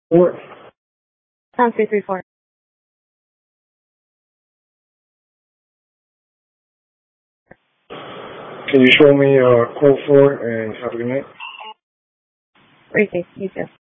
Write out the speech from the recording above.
What? 334. Can you show me a quote for it and have a good night? Great day. You too.